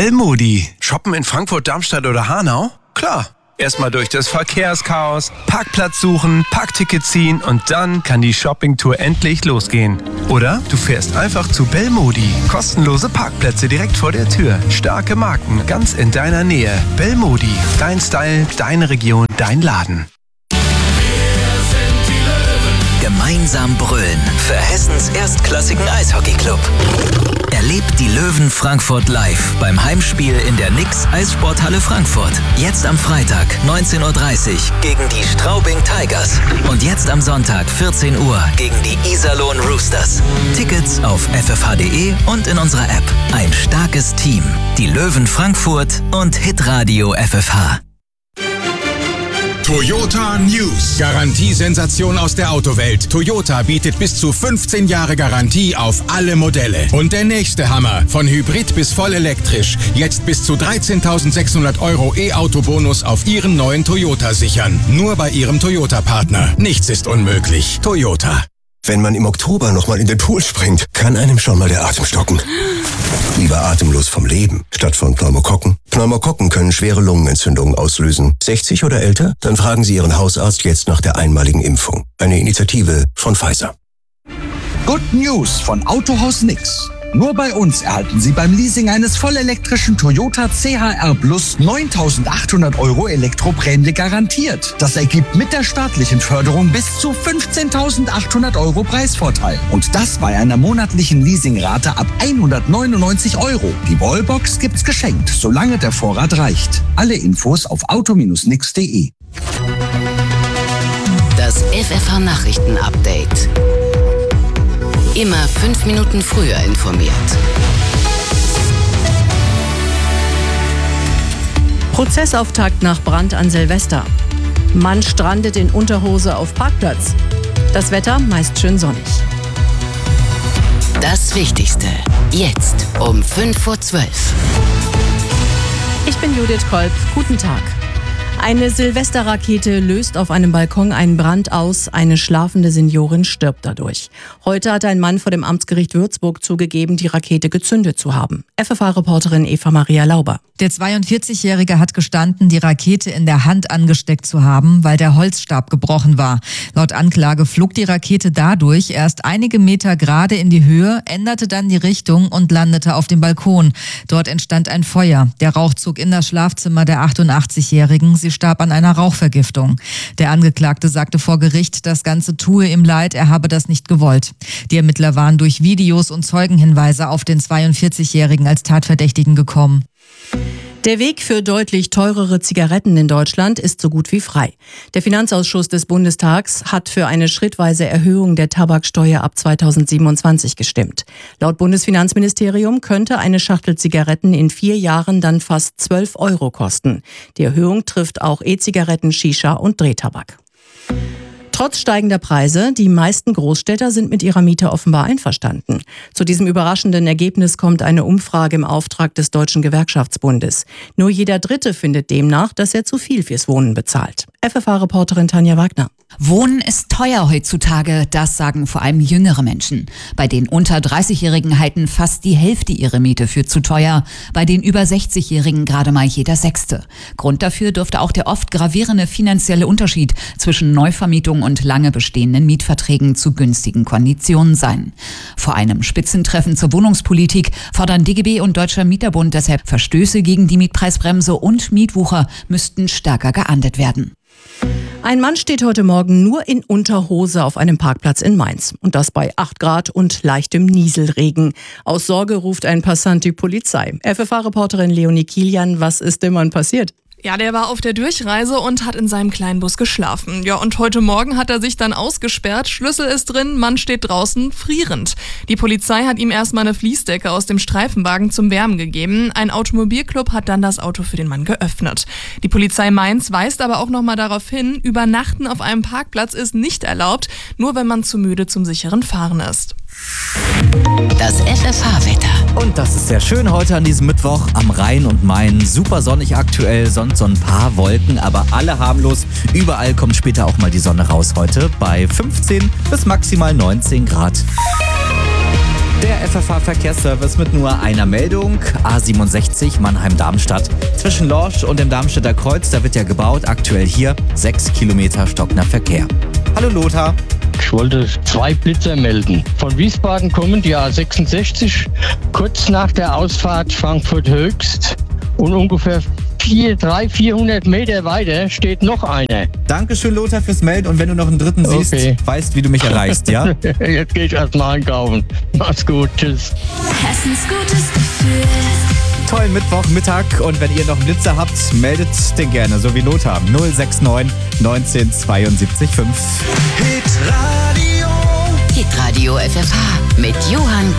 Belmodi. Shoppen in Frankfurt, Darmstadt oder Hanau? Klar. Erstmal durch das Verkehrschaos, Parkplatz suchen, Parkticket ziehen und dann kann die Shoppingtour endlich losgehen. Oder du fährst einfach zu Belmodi. Kostenlose Parkplätze direkt vor der Tür. Starke Marken ganz in deiner Nähe. Belmodi. Dein Style, deine Region, dein Laden. Gemeinsam brüllen für Hessens erstklassigen Eishockeyclub. Erlebt die Löwen Frankfurt live beim Heimspiel in der Nix Eissporthalle Frankfurt. Jetzt am Freitag 19:30 Uhr gegen die Straubing Tigers. Und jetzt am Sonntag 14 Uhr gegen die Iserlohn Roosters. Tickets auf ffh.de und in unserer App. Ein starkes Team. Die Löwen Frankfurt und Hitradio FFH. Toyota News. Garantiesensation aus der Autowelt. Toyota bietet bis zu 15 Jahre Garantie auf alle Modelle. Und der nächste Hammer. Von Hybrid bis voll elektrisch. Jetzt bis zu 13.600 € E-Auto-Bonus auf Ihren neuen Toyota sichern. Nur bei Ihrem Toyota-Partner. Nichts ist unmöglich. Toyota. Wenn man im Oktober nochmal in den Pool springt, kann einem schon mal der Atem stocken. Lieber atemlos vom Leben, statt von Pneumokokken. Pneumokokken können schwere Lungenentzündungen auslösen. 60 oder älter? Dann fragen Sie Ihren Hausarzt jetzt nach der einmaligen Impfung. Eine Initiative von Pfizer. Good News von Autohaus Nix. Nur bei uns erhalten Sie beim Leasing eines vollelektrischen Toyota CHR Plus 9.800 € Elektroprämie garantiert. Das ergibt mit der staatlichen Förderung bis zu 15.800 € Preisvorteil. Und das bei einer monatlichen Leasingrate ab 199 €. Die Wallbox gibt's geschenkt, solange der Vorrat reicht. Alle Infos auf auto-nix.de. Das FFH Nachrichten Update. Immer 5 Minuten früher informiert. Prozessauftakt nach Brand an Silvester. Mann strandet in Unterhose auf Parkplatz. Das Wetter meist schön sonnig. Das Wichtigste. Jetzt um 5:12 Uhr. Ich bin Judith Kolb. Guten Tag. Eine Silvesterrakete löst auf einem Balkon einen Brand aus. Eine schlafende Seniorin stirbt dadurch. Heute hat ein Mann vor dem Amtsgericht Würzburg zugegeben, die Rakete gezündet zu haben. FFH-Reporterin Eva-Maria Lauber. Der 42-Jährige hat gestanden, die Rakete in der Hand angesteckt zu haben, weil der Holzstab gebrochen war. Laut Anklage flog die Rakete dadurch erst einige Meter gerade in die Höhe, änderte dann die Richtung und landete auf dem Balkon. Dort entstand ein Feuer. Der Rauch zog in das Schlafzimmer der 88-Jährigen. Sie starb an einer Rauchvergiftung. Der Angeklagte sagte vor Gericht, das Ganze tue ihm leid, er habe das nicht gewollt. Die Ermittler waren durch Videos und Zeugenhinweise auf den 42-Jährigen als Tatverdächtigen gekommen. Der Weg für deutlich teurere Zigaretten in Deutschland ist so gut wie frei. Der Finanzausschuss des Bundestags hat für eine schrittweise Erhöhung der Tabaksteuer ab 2027 gestimmt. Laut Bundesfinanzministerium könnte eine Schachtel Zigaretten in 4 Jahren dann fast 12 € kosten. Die Erhöhung trifft auch E-Zigaretten, Shisha und Drehtabak. Trotz steigender Preise, die meisten Großstädter sind mit ihrer Miete offenbar einverstanden. Zu diesem überraschenden Ergebnis kommt eine Umfrage im Auftrag des Deutschen Gewerkschaftsbundes. Nur jeder Dritte findet demnach, dass er zu viel fürs Wohnen bezahlt. FFH-Reporterin Tanja Wagner. Wohnen ist teuer heutzutage, das sagen vor allem jüngere Menschen. Bei den unter 30-Jährigen halten fast die Hälfte ihre Miete für zu teuer, bei den über 60-Jährigen gerade mal jeder Sechste. Grund dafür dürfte auch der oft gravierende finanzielle Unterschied zwischen Neuvermietung und lange bestehenden Mietverträgen zu günstigen Konditionen sein. Vor einem Spitzentreffen zur Wohnungspolitik fordern DGB und Deutscher Mieterbund deshalb, Verstöße gegen die Mietpreisbremse und Mietwucher müssten stärker geahndet werden. Ein Mann steht heute Morgen nur in Unterhose auf einem Parkplatz in Mainz. Und das bei 8 Grad und leichtem Nieselregen. Aus Sorge ruft ein Passant die Polizei. FFH-Reporterin Leonie Kilian, was ist dem Mann passiert? Ja, der war auf der Durchreise und hat in seinem kleinen Bus geschlafen. Ja, und heute Morgen hat er sich dann ausgesperrt. Schlüssel ist drin, Mann steht draußen, frierend. Die Polizei hat ihm erstmal eine Fließdecke aus dem Streifenwagen zum Wärmen gegeben. Ein Automobilclub hat dann das Auto für den Mann geöffnet. Die Polizei Mainz weist aber auch nochmal darauf hin, Übernachten auf einem Parkplatz ist nicht erlaubt, nur wenn man zu müde zum sicheren Fahren ist. Das FFH-Wetter. Und das ist sehr schön heute an diesem Mittwoch am Rhein und Main. Super sonnig aktuell, sonst so ein paar Wolken, aber alle harmlos. Überall kommt später auch mal die Sonne raus heute bei 15 bis maximal 19 Grad. Der FFH-Verkehrsservice mit nur einer Meldung. A67 Mannheim-Darmstadt. Zwischen Lorsch und dem Darmstädter Kreuz, da wird ja gebaut. Aktuell hier 6 Kilometer stockender Verkehr. Hallo Lothar. Ich wollte 2 Blitzer melden. Von Wiesbaden kommen die A66, kurz nach der Ausfahrt Frankfurt-Höchst und ungefähr 400 Meter weiter steht noch einer. Dankeschön, Lothar, fürs Melden. Und wenn du noch einen dritten siehst, weißt, wie du mich erreichst, ja? Jetzt gehe ich erstmal einkaufen. Mach's gut, tschüss. Hessens gutes Gefühl. Tollen Mittwochmittag. Und wenn ihr noch einen Blitzer habt, meldet den gerne, so wie Lothar. 069 19 72 5. Hitradio FFH mit Johann